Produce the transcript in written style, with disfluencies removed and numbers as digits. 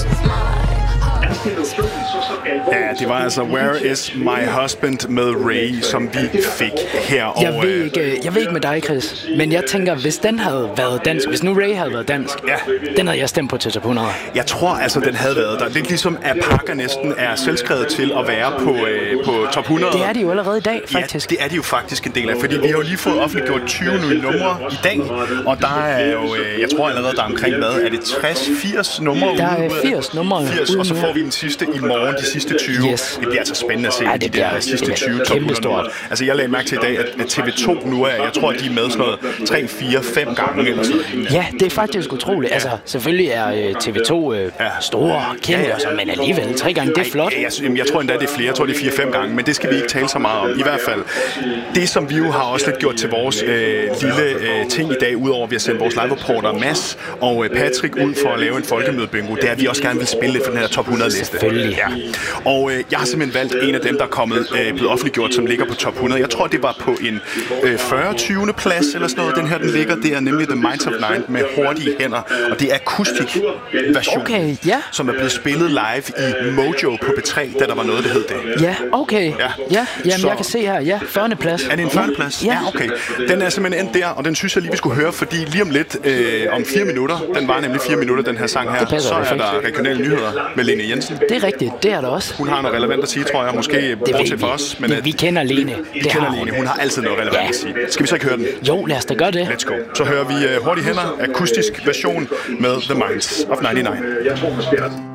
Ja, det var altså Where is my husband med Ray, som vi fik her. Jeg ved ikke med dig, Chris, men jeg tænker, hvis den havde været dansk, hvis nu Ray havde været dansk, den havde jeg stemt på til top 100. Jeg tror altså, den havde været der. Lidt ligesom at Pakker næsten er selvskrevet til at være på top 100. Det er de jo allerede i dag, faktisk. Ja, det er de jo faktisk en del af, fordi vi har jo lige fået offentliggjort 20 nye numre i dag, og der er jo, jeg tror allerede, der er omkring, hvad? Er det 60-80 numre ude? Der er 80 numre 80, og så får vi den sidste i morgen, de sidste 20. Yes. Det bliver altså spændende at se de der sidste 20 top 100 numre. Altså, jeg lagde mærke til i dag, at TV2 nu er, jeg tror, at de er med sådan noget 3, 4, 5 gange eller sådan noget. Ja, det er faktisk utroligt. Altså, selvfølgelig er TV2 store, kendte, men alligevel 3 gange, det er flot. Jeg tror endda, det er flere. Jeg tror, det er 4-5 gange, men det skal vi ikke tale så meget om. I hvert fald, det som vi jo har også lidt gjort til vores lille ting i dag, udover at vi har sendt vores live-reporter Mads og Patrick ud for at lave en folkemødebingo, det er, at vi også gerne vil spille lidt for den her top 100-liste. Selvfølgelig. Ja. Og jeg har simpelthen valgt en af dem, der er blevet offentliggjort, som ligger på top 100. Jeg tror, det var på en 40-20. plads eller sådan noget. Den her, den ligger, det er nemlig The Minds of Nine med Hurtige Hænder, og det er akustik version, som er blevet spillet live i Mojo på P3, da der var noget, der hed det. Ja, okay. Jamen, så, jeg kan se her, 40. plads. Er det en 40. plads? Ja, okay. Den er simpelthen endt der, og den synes jeg lige, vi skulle høre, fordi lige om lidt, om 4 minutter, den var nemlig 4 minutter, den her sang her, så er der regionale nyheder med Lene Jensen. Det er rigtigt, det er der også. Hun har noget relevant at sige, tror jeg, måske bortset for os. Men vi kender Lene. Hun har altid noget relevant at sige. Skal vi så ikke høre den? Jo, lad os da gøre det. Let's go. Så hører vi Hurtige Hænder, akustisk version med The Minds of 99.